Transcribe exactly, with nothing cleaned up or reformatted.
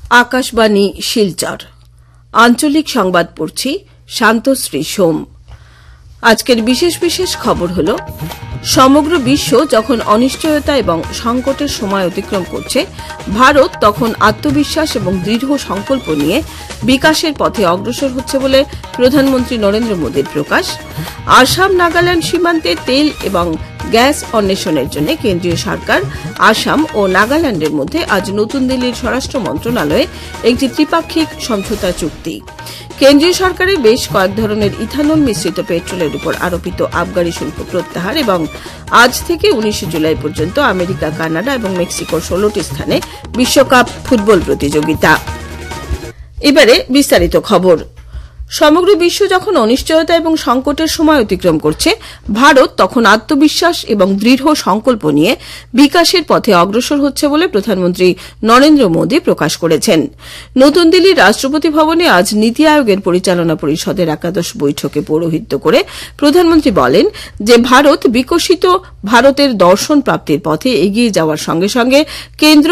আকাশবাণী শিলচর আঞ্চলিক সংবাদ পড়ছি শান্তশ্রী সোম। আজকের বিশেষ বিশেষ খবর হল, সমগ্র বিশ্ব যখন অনিশ্চয়তা এবং সংকটের সময় অতিক্রম করছে, ভারত তখন আত্মবিশ্বাস এবং দৃঢ় সংকল্প নিয়ে বিকাশের পথে অগ্রসর হচ্ছে বলে প্রধানমন্ত্রী নরেন্দ্র মোদীর প্রকাশ। আসাম নাগাল্যান্ড সীমান্তে তেল এবং গ্যাস অন্বেষণের জন্য কেন্দ্রীয় সরকার, আসাম ও নাগাল্যান্ডের মধ্যে আজ নতুন দিল্লির স্বরাষ্ট্র মন্ত্রণালয়ে একটি ত্রিপাক্ষিক সমঝোতা চুক্তি। কেন্দ্রীয় সরকারের বেশ কয়েক ধরনের ইথানল মিশ্রিত পেট্রোলের উপর আরোপিত আবগারি শুল্ক প্রত্যাহার এবং আজ থেকে উনিশে জুলাই পর্যন্ত আমেরিকা, কানাডা এবং মেক্সিকোর ষোলোটি স্থানে বিশ্বকাপ ফুটবল প্রতিযোগিতা। এবারে বিস্তারিত খবর। সমগ্র বিশ্ব যখন অনিশ্চয়তা এবং সংকটের সময় অতিক্রম করছে, ভারত তখন আত্মবিশ্বাস এবং দৃঢ় সংকল্প নিয়ে বিকাশের পথে অগ্রসর হচ্ছে বলে প্রধানমন্ত্রী নরেন্দ্র মোদী প্রকাশ করেছেন। নতুন দিল্লির রাষ্ট্রপতি ভবনে আজ নীতি আয়োগের পরিচালনা পরিষদের একাদশ বৈঠকে পৌরোহিত্য করে প্রধানমন্ত্রী বলেন যে ভারত বিকশিত ভারতের দর্শন প্রাপ্তির পথে এগিয়ে যাওয়ার সঙ্গে সঙ্গে কেন্দ্র